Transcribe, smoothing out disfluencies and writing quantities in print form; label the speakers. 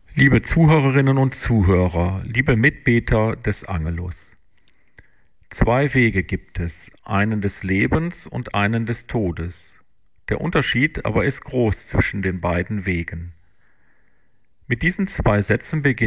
Speaker 1: Liebe Zuhörerinnen und Zuhörer, liebe Mitbeter des Angelus. Zwei Wege gibt es, einen des Lebens und einen des Todes. Der Unterschied aber ist groß zwischen den beiden Wegen. Mit diesen zwei Sätzen beginnt